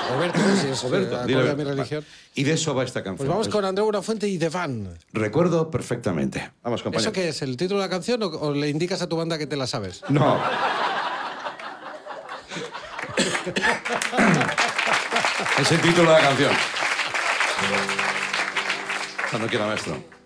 Roberto, si es Roberto, acorde a mi religión. Y de eso va esta canción. Pues vamos con Andreu Buenafuente y The Van. Recuerdo perfectamente. Vamos, compañero. ¿Eso qué es? ¿El título de la canción o le indicas a tu banda que te la sabes? No. Es el título de la canción. Cuando quiera, maestro.